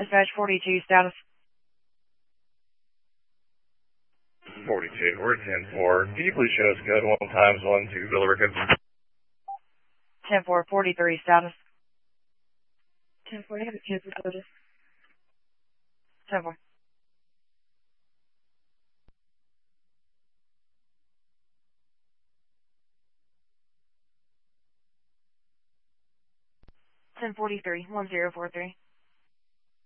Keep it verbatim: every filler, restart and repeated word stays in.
Dispatch forty-two, status. forty-two, we're ten four. Can you please show us code one times one to Villa Rica? ten four, forty-three, status. ten four, I have a cancel notice. ten four. ten forty-three, one zero four three.